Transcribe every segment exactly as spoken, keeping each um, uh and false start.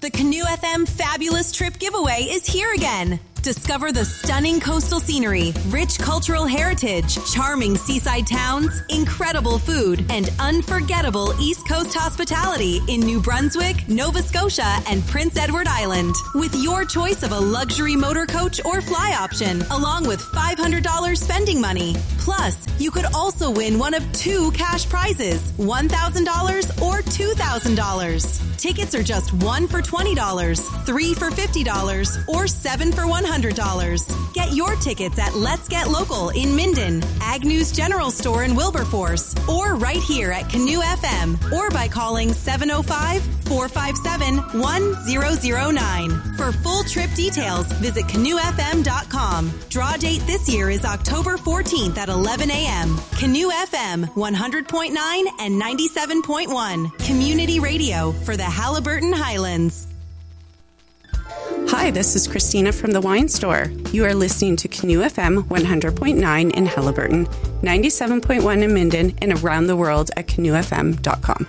The Canoe F M Fabulous Trip Giveaway is here again. Discover the stunning coastal scenery, rich cultural heritage, charming seaside towns, incredible food, and unforgettable East Coast hospitality in New Brunswick, Nova Scotia, and Prince Edward Island. With your choice of a luxury motor coach or fly option, along with five hundred dollars spending money. Plus, you could also win one of two cash prizes, one thousand dollars or two thousand dollars. Tickets are just one for twenty dollars, three for fifty dollars, or seven for one hundred dollars. Get your tickets at Let's Get Local in Minden, Agnew's General Store in Wilberforce, or right here at Canoe F M, or by calling seven oh five, four five seven, one zero zero nine. For full trip details, visit canoe f m dot com. Draw date this year is October fourteenth at eleven a.m. Canoe F M, one hundred point nine and ninety-seven point one. Community radio for the Haliburton Highlands. Hi, this is Christina from the Wine Store. You are listening to Canoe F M one hundred point nine in Haliburton, ninety-seven point one in Minden, and around the world at canoe f m dot com.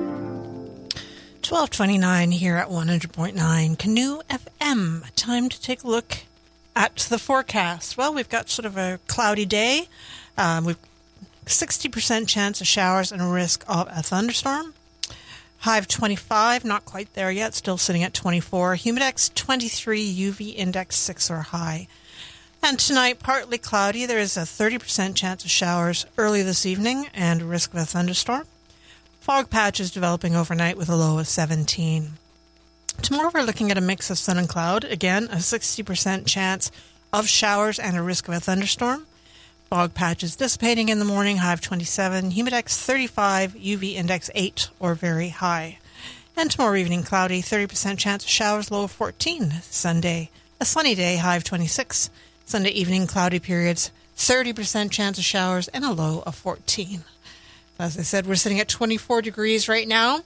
twelve twenty-nine here at one hundred point nine Canoe F M. Time to take a look at the forecast. Well, we've got sort of a cloudy day. Um, we've sixty percent chance of showers and a risk of a thunderstorm. High of twenty-five, not quite there yet, still sitting at twenty-four. Humidex twenty-three, U V index six or high. And tonight, partly cloudy. There is a thirty percent chance of showers early this evening and a risk of a thunderstorm. Fog patches developing overnight with a low of seventeen. Tomorrow we're looking at a mix of sun and cloud. Again, a sixty percent chance of showers and a risk of a thunderstorm. Fog patches dissipating in the morning, high of twenty-seven, humidex thirty-five, U V index eight or very high. And tomorrow evening, cloudy, thirty percent chance of showers, low of fourteen. Sunday, a sunny day, high of twenty-six. Sunday evening, cloudy periods, thirty percent chance of showers and a low of fourteen. As I said, we're sitting at twenty-four degrees right now.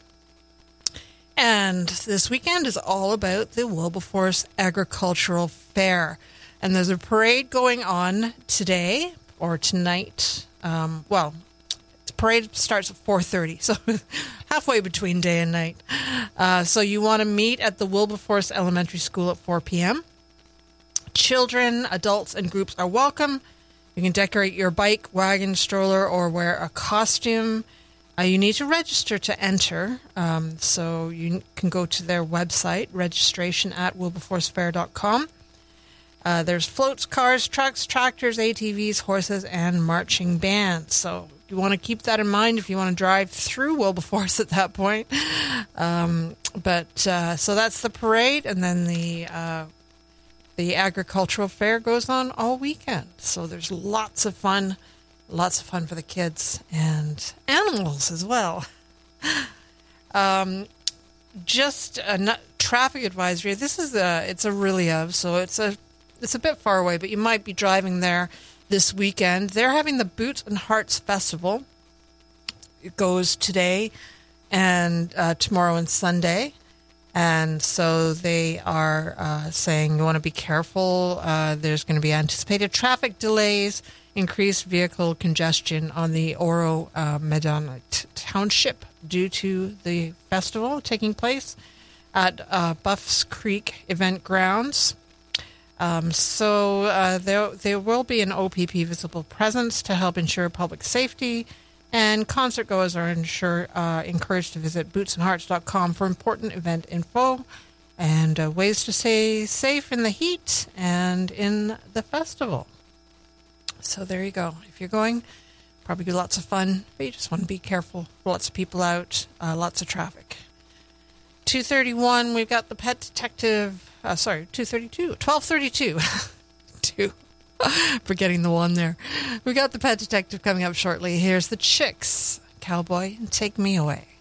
And this weekend is all about the Wilberforce Agricultural Fair. And there's a parade going on today. Or tonight, um, well, the parade starts at four thirty, so halfway between day and night. Uh, so you want to meet at the Wilberforce Elementary School at four p.m. Children, adults, and groups are welcome. You can decorate your bike, wagon, stroller, or wear a costume. Uh, you need to register to enter, um, so you can go to their website, registration at wilberforce fair dot com. Uh, there's floats, cars, trucks, tractors, A T Vs, horses, and marching bands. So you want to keep that in mind if you want to drive through Wilberforce at that point. Um, but uh, so that's the parade, and then the uh, the agricultural fair goes on all weekend. So there's lots of fun, lots of fun for the kids and animals as well. um, just a n- traffic advisory. This is a it's a really of so it's a It's a bit far away, but you might be driving there this weekend. They're having the Boots and Hearts Festival. It goes today and uh, tomorrow and Sunday. And so they are uh, saying you want to be careful. Uh, there's going to be anticipated traffic delays, increased vehicle congestion on the Oro uh, Medina t- Township due to the festival taking place at uh, Buffs Creek Event Grounds. Um, so uh, there, there will be an O P P visible presence to help ensure public safety, and concert goers are ensure, uh, encouraged to visit boots and hearts dot com for important event info and uh, ways to stay safe in the heat and in the festival. So there you go. If you're going, probably be lots of fun, but you just want to be careful. Lots of people out, uh, lots of traffic. two thirty-one, we've got the Pet Detective... Uh, sorry, two thirty-two, twelve thirty-two. Two. Forgetting the one there. We got the Pet Detective coming up shortly. Here's the Chicks. Cowboy, take me away.